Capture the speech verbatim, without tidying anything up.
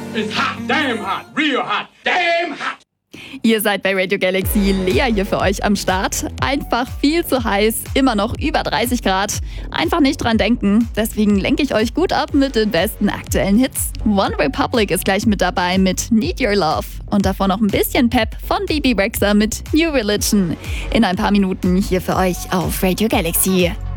It's hot, damn hot, real hot, damn hot. Ihr seid bei Radio Galaxy, Lea hier für euch am Start. Einfach viel zu heiß, immer noch über dreißig Grad. Einfach nicht dran denken, deswegen lenke ich euch gut ab mit den besten aktuellen Hits. One Republic ist gleich mit dabei mit Need Your Love. Und davor noch ein bisschen Pep von Bebe Rexha mit New Religion. In ein paar Minuten hier für euch auf Radio Galaxy.